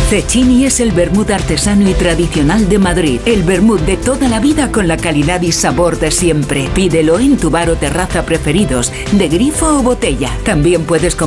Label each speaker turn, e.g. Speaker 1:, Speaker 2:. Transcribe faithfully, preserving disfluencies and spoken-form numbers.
Speaker 1: Cecchini es el vermut artesano y tradicional de Madrid. El vermut de toda la vida con la calidad y sabor de siempre. Pídelo en tu bar o terraza preferidos, de grifo o botella. También puedes